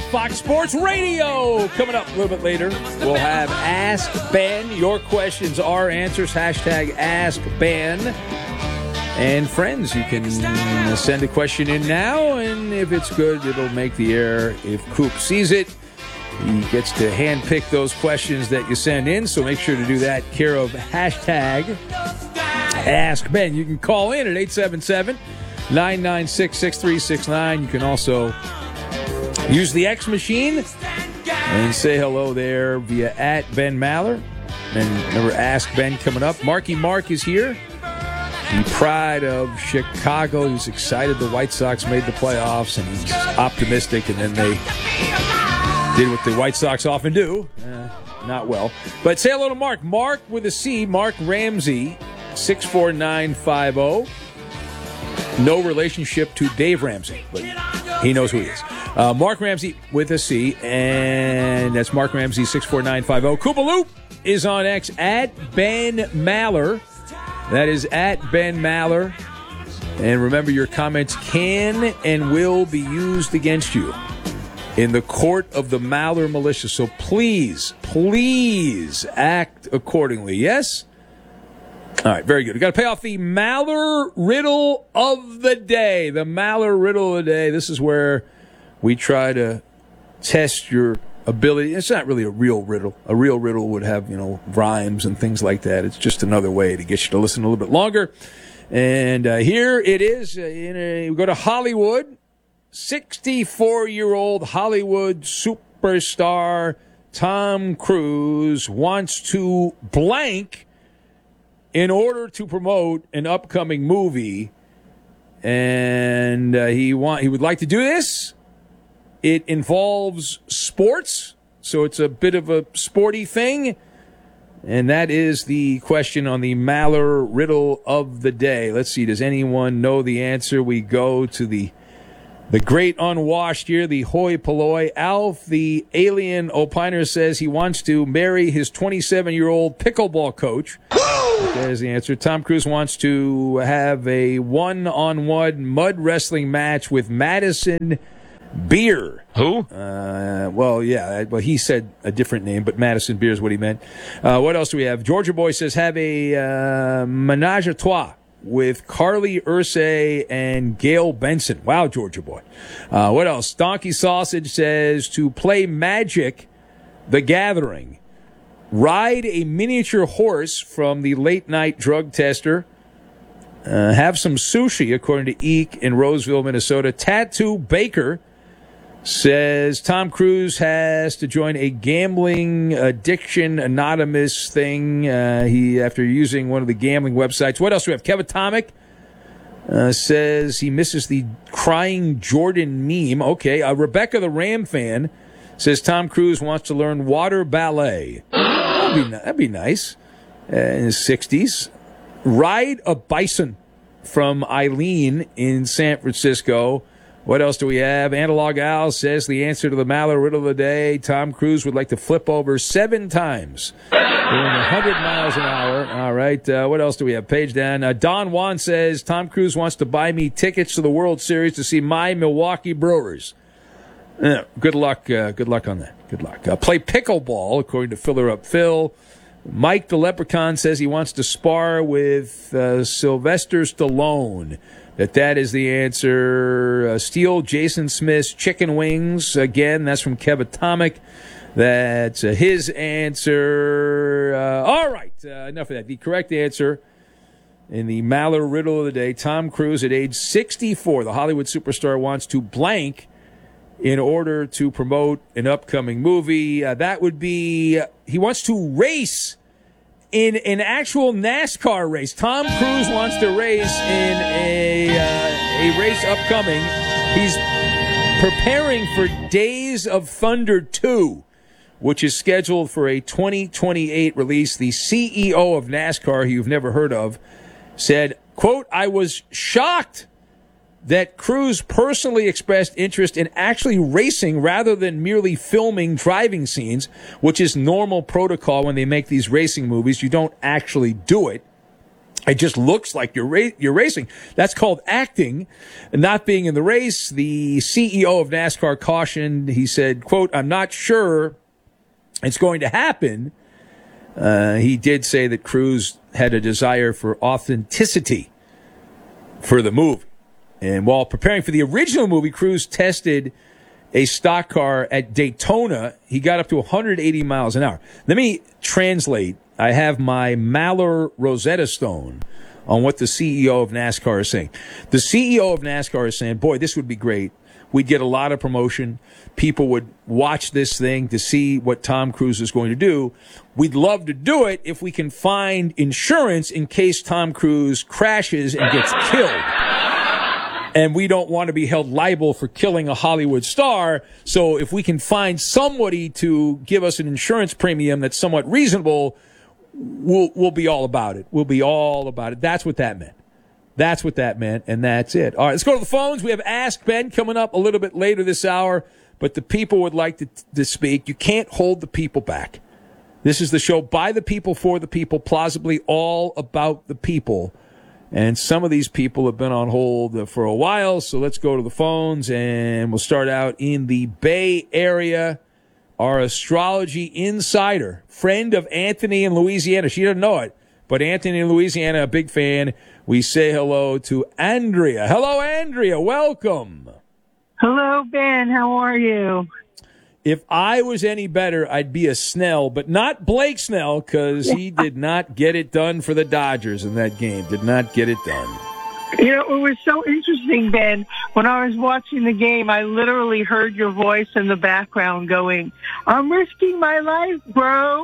Fox Sports Radio. Coming up a little bit later, we'll have Ask Ben. Your questions are answers. Hashtag Ask Ben. And friends, you can send a question in now, and if it's good, it'll make the air. If Coop sees it, he gets to handpick those questions that you send in, so make sure to do that. Care of hashtag Ask Ben. You can call in at 877-996-6369. You can also use the X machine and say hello there via at Ben Maller. And remember, Ask Ben coming up. Marky Mark is here. The pride of Chicago. He's excited the White Sox made the playoffs, and he's optimistic, and then they did what the White Sox often do. Not well. But say hello to Mark. Mark with a C, Mark Ramsey, 64950. No relationship to Dave Ramsey, but he knows who he is. Mark Ramsey with a C, and that's Mark Ramsey, 64950. Koopa Loop is on X at Ben Maller. That is at Ben Maller. And remember, your comments can and will be used against you in the court of the Maller militia. So please act accordingly. Yes? All right, very good. We've got to pay off the Maller Riddle of the Day. The Maller Riddle of the Day. This is where we try to test your ability. It's not really a real riddle. A real riddle would have, rhymes and things like that. It's just another way to get you to listen a little bit longer. And here it is. We go to Hollywood. 64-year-old Hollywood superstar Tom Cruise wants to blank in order to promote an upcoming movie. And he would like to do this. It involves sports, so it's a bit of a sporty thing. And that is the question on the Maller Riddle of the Day. Let's see, does anyone know the answer? We go to the great unwashed here, the hoi polloi. Alf, the alien opiner, says he wants to marry his 27-year-old pickleball coach. There's the answer. Tom Cruise wants to have a one-on-one mud wrestling match with Madison Beer. Who? He said a different name, but Madison Beer is what he meant. What else do we have? Georgia Boy says have a menage a trois with Carly Ursay and Gail Benson. Wow, Georgia Boy. What else? Donkey Sausage says to play Magic the Gathering. Ride a miniature horse from the late-night drug tester. Have some sushi, according to Eek in Roseville, Minnesota. Tattoo Baker says Tom Cruise has to join a gambling addiction anonymous thing after using one of the gambling websites. What else do we have? Kevin Tomic says he misses the crying Jordan meme. Okay. Rebecca the Ram fan says Tom Cruise wants to learn water ballet. That'd be nice. In his 60s. Ride a bison from Eileen in San Francisco. What else do we have? Analog Al says the answer to the Maller Riddle of the Day. Tom Cruise would like to flip over 7 times doing 100 miles an hour. All right. What else do we have? Page down. Don Juan says Tom Cruise wants to buy me tickets to the World Series to see my Milwaukee Brewers. Good luck. Good luck on that. Good luck. Play pickleball, according to Filler Up Phil. Mike the Leprechaun says he wants to spar with Sylvester Stallone. That is the answer. Steal Jason Smith's chicken wings. Again, that's from Kevin Tomic. That's his answer. All right, enough of that. The correct answer in the Maller Riddle of the Day, Tom Cruise at age 64, the Hollywood superstar wants to blank in order to promote an upcoming movie. That would be, he wants to race in an actual NASCAR race. Tom Cruise wants to race in a race upcoming. He's preparing for Days of Thunder 2, which is scheduled for a 2028 release. The CEO of NASCAR, who you've never heard of, said, quote, I was shocked that Cruise personally expressed interest in actually racing rather than merely filming driving scenes, which is normal protocol when they make these racing movies. You don't actually do it. It just looks like you're racing. That's called acting, not being in the race. The CEO of NASCAR cautioned. He said, quote, "I'm not sure it's going to happen." He did say that Cruz had a desire for authenticity for the movie. And while preparing for the original movie, Cruz tested a stock car at Daytona. He got up to 180 miles an hour. Let me translate. I have my Maller Rosetta Stone on what the CEO of NASCAR is saying. The CEO of NASCAR is saying, boy, this would be great. We'd get a lot of promotion. People would watch this thing to see what Tom Cruise is going to do. We'd love to do it if we can find insurance in case Tom Cruise crashes and gets killed. And we don't want to be held liable for killing a Hollywood star. So if we can find somebody to give us an insurance premium that's somewhat reasonable, we'll be all about it. We'll be all about it. That's what that meant. That's what that meant, and that's it. All right, let's go to the phones. We have Ask Ben coming up a little bit later this hour, but the people would like to speak. You can't hold the people back. This is the show by the people, for the people, plausibly all about the people. And some of these people have been on hold for a while, so let's go to the phones, and we'll start out in the Bay Area. Our astrology insider, friend of Anthony in Louisiana. She doesn't know it, but Anthony in Louisiana, a big fan. We say hello to Andrea. Hello, Andrea. Welcome. Hello, Ben. How are you? If I was any better, I'd be a Snell, but not Blake Snell, because he did not get it done for the Dodgers in that game. Did not get it done. You know, it was so interesting, Ben. When I was watching the game, I literally heard your voice in the background going, "I'm risking my life, bro."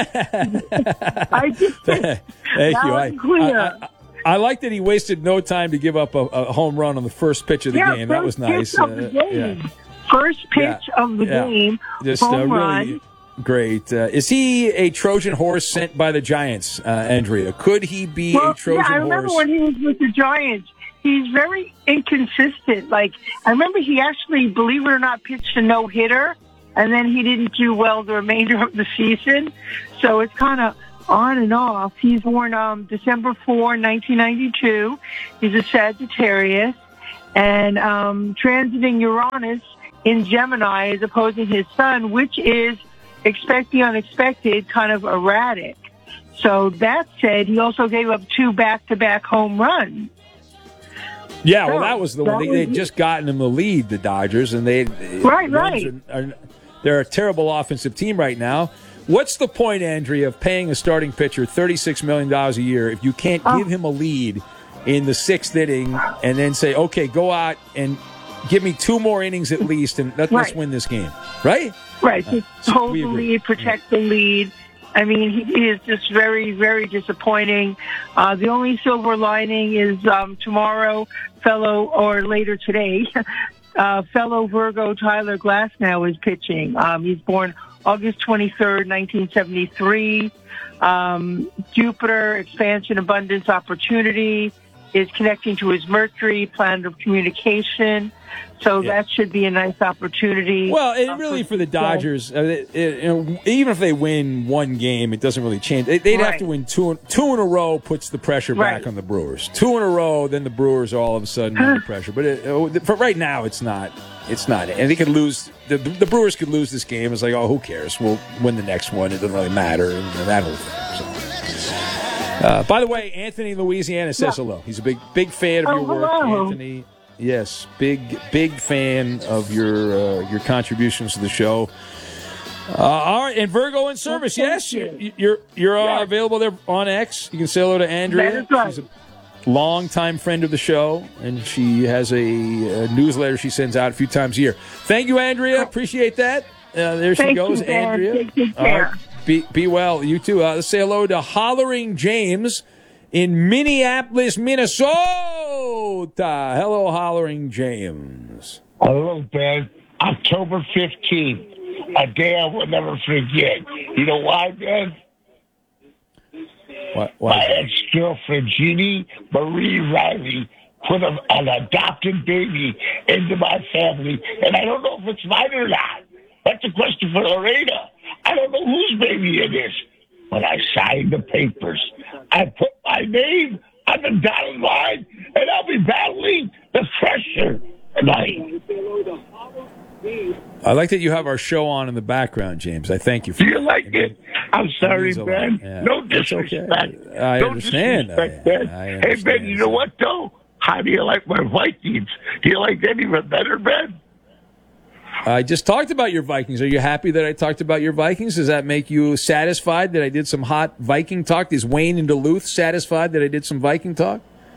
I just Thank you. I like that he wasted no time to give up a home run on the first pitch of the game. That was nice. First pitch of the game, just home really run. Great. Is he a Trojan horse sent by the Giants, Andrea? Could he be a Trojan horse? I remember when he was with the Giants. He's very inconsistent. Like, I remember he actually, believe it or not, pitched a no-hitter, and then he didn't do well the remainder of the season. So it's kind of on and off. He's born December 4, 1992. He's a Sagittarius. And transiting Uranus in Gemini is opposing his sun, which is expect the unexpected, kind of erratic. So that said, he also gave up 2 back-to-back home runs. Yeah, well, that was the one. They'd just gotten him the lead, the Dodgers, and they're a terrible offensive team right now. What's the point, Andrea, of paying a starting pitcher $36 million a year if you can't give him a lead in the 6th inning and then say, okay, go out and give me 2 more innings at least, and let's win this game, right? Right. Just hold the lead, protect the lead. I mean, he is just very, very disappointing. The only silver lining is tomorrow, later today, fellow Virgo Tyler Glasnow is pitching. He's born August 23rd, 1973. Jupiter, expansion, abundance, opportunity is connecting to his Mercury, planet of communication. So that should be a nice opportunity. Well, and really for the Dodgers, even if they win one game, it doesn't really change. They'd have to win two in a row, puts the pressure back on the Brewers. 2 in a row, then the Brewers are all of a sudden under pressure. But for right now, it's not. It's not. And they could lose. The Brewers could lose this game. It's like, oh, who cares? We'll win the next one. It doesn't really matter. And that whole thing. So. By the way, Anthony in Louisiana says hello. He's a big fan of your work, Anthony. Yes, big fan of your contributions to the show. All right, and Virgo in service. Yes, you're available there on X. You can say hello to Andrea. She's a longtime friend of the show, and she has a newsletter she sends out a few times a year. Thank you, Andrea. Appreciate that. There she goes, Andrea. Take care. Be well. You too. Let's say hello to Hollering James in Minneapolis, Minnesota. Hello, Hollering James. Hello, Ben. October 15th, a day I will never forget. You know why, Ben? Why? My ex-girlfriend, Jeannie Marie Riley, put an adopted baby into my family, and I don't know if it's mine or not. That's a question for Lorena. I don't know whose baby it is. When I signed the papers, I put my my name on the dotted line, and I'll be battling the Crusher tonight. I like that you have our show on in the background, James. I thank you for Do you that. like it? I'm sorry, means a lot. Ben. Yeah. No It's okay. disrespect. I No understand. disrespect, Ben. I Hey, understand. Ben, you know what, though? How do you like my Vikings? Do you like that even better, Ben? I just talked about your Vikings. Are you happy that I talked about your Vikings? Does that make you satisfied that I did some hot Viking talk? Is Wayne in Duluth satisfied that I did some Viking talk?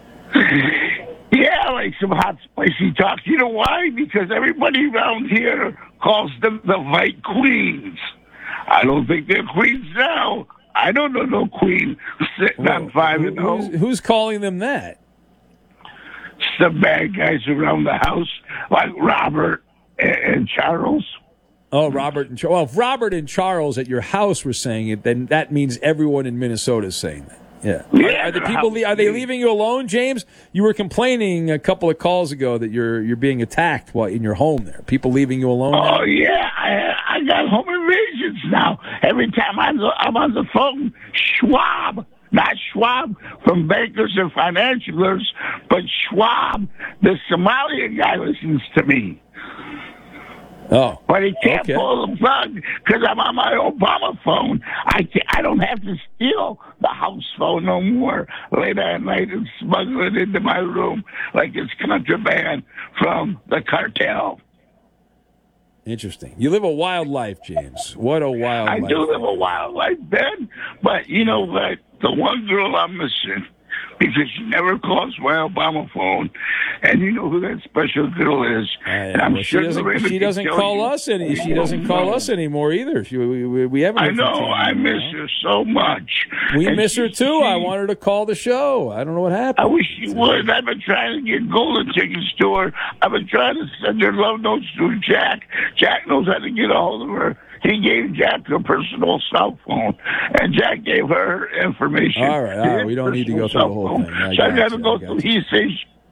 Yeah, like some hot, spicy talk. You know why? Because everybody around here calls them the Vike Queens. I don't think they're queens now. I don't know no queen sitting on 5-0. Who's calling them that? Some bad guys around the house, like Robert and Charles. Oh, Robert and Charles. Well, if Robert and Charles at your house were saying it, then that means everyone in Minnesota is saying that. Yeah. Yeah, Are the people? Are they leaving you alone, James? You were complaining a couple of calls ago that you're being attacked while in your home. There, people leaving you alone. Oh now? yeah, I got home invasions now. Every time I'm on the phone, Schwab, not Schwab from Bankers and Financialers, but Schwab, the Somalian guy, listens to me. Oh, But he can't okay. pull the plug because I'm on my Obama phone. I don't have to steal the house phone no more late at night and smuggle it into my room like it's contraband from the cartel. Interesting. You live a wild life, James. What a wild I life. do live a wild life, Ben, but you know what? The one girl I'm missing because she never calls my Obama phone, and you know who that special girl is. And I'm Well, sure she doesn't call us any. She doesn't call us anymore either. We haven't. I heard from know. Tammy I in a miss while. her so much. We And miss her too. I want her to call the show. I don't know what happened. I wish she would. I've been trying to get golden tickets to her. I've been trying to send her love notes to Jack. Jack knows how to get a hold of her. He gave Jack her personal cell phone, and Jack gave her information. All right. We don't need to go through the whole thing. So I got to go through he says.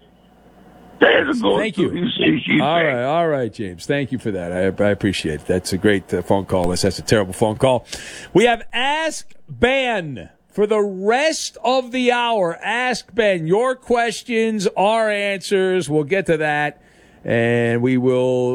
Thank you. All right, James. Thank you for that. I appreciate it. That's a great phone call. That's a terrible phone call. We have Ask Ben for the rest of the hour. Ask Ben. Your questions, our answers. We'll get to that, and we will